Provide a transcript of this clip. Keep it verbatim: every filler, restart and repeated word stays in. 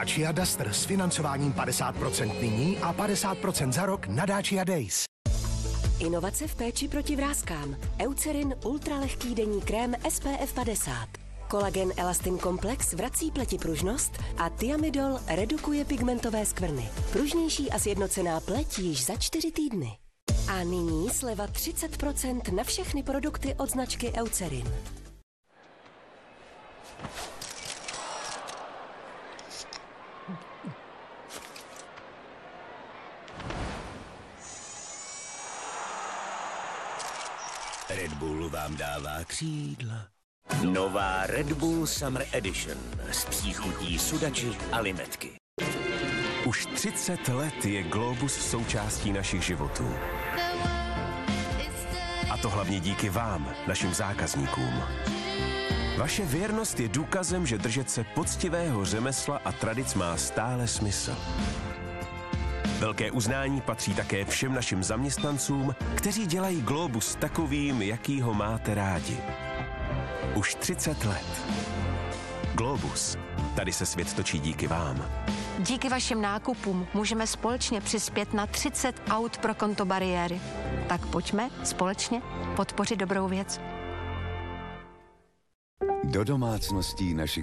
Dacia Duster s financováním padesát procent nyní a padesát procent za rok na Dacia Days. Inovace v péči proti vráskám. Eucerin ultralehký denní krém S P F padesát. Kolagen Elastin Komplex vrací pleti pružnost a Thiamidol redukuje pigmentové skvrny. Pružnější a sjednocená pleť již za čtyři týdny. A nyní sleva třicet procent na všechny produkty od značky Eucerin. Red Bull vám dává křídla. Nová Red Bull Summer Edition s příchutí sudači a limetky. Už třicet let je Globus součástí našich životů. A to hlavně díky vám, našim zákazníkům. Vaše věrnost je důkazem, že držet se poctivého řemesla a tradic má stále smysl. Velké uznání patří také všem našim zaměstnancům, kteří dělají Globus takovým, jaký ho máte rádi. Už třicet let. Globus. Tady se svět točí díky vám. Díky vašim nákupům můžeme společně přispět na třicet aut pro konto bariéry. Tak pojďme společně podpořit dobrou věc. Do domácností našich